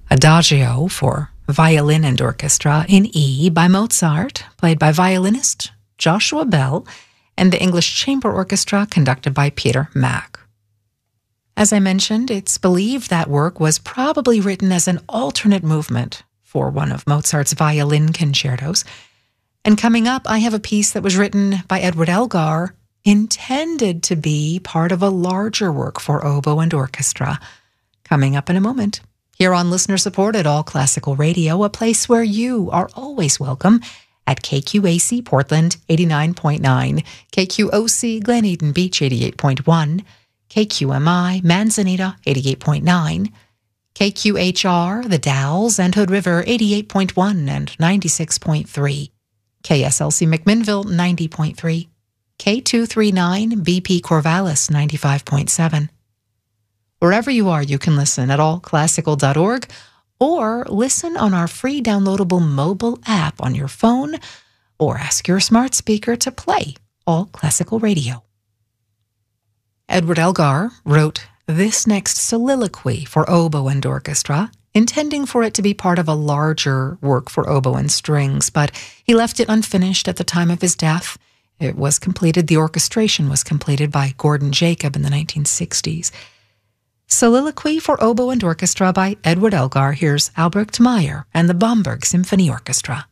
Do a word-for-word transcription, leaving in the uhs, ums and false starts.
Adagio for violin and orchestra in E by Mozart, played by violinist Joshua Bell, and the English Chamber Orchestra conducted by Peter Mack. As I mentioned, it's believed that work was probably written as an alternate movement for one of Mozart's violin concertos. And coming up, I have a piece that was written by Edward Elgar, intended to be part of a larger work for oboe and orchestra. Coming up in a moment, here on listener-supported All Classical Radio, a place where you are always welcome at K Q A C Portland eighty-nine point nine, K Q O C Glen Eden Beach eighty-eight point one, K Q M I Manzanita eighty-eight point nine, K Q H R The Dalles and Hood River eighty-eight point one and ninety-six point three, K S L C McMinnville ninety point three, K two thirty-nine B P Corvallis ninety-five point seven. Wherever you are, you can listen at all classical dot org or listen on our free downloadable mobile app on your phone, or ask your smart speaker to play All Classical Radio. Edward Elgar wrote this next soliloquy for oboe and orchestra, intending for it to be part of a larger work for oboe and strings, but he left it unfinished at the time of his death. It was completed, the orchestration was completed by Gordon Jacob in the nineteen sixties. Soliloquy for Oboe and Orchestra by Edward Elgar. Here's Albrecht Meyer and the Bamberg Symphony Orchestra.